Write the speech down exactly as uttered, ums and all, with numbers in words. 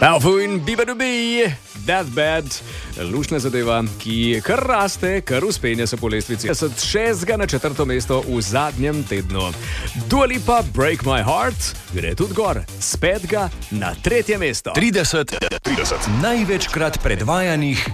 Alfu in Bibadubi, That Bad, lušna zadeva, ki kar raste, kar uspenja se po lestvici. Od šestega na četrto mesto v zadnjem tednu. Dua Lipa, Break My Heart, gre tudi gor, z petega na tretje mesto. trideset, trideset največkrat predvajanih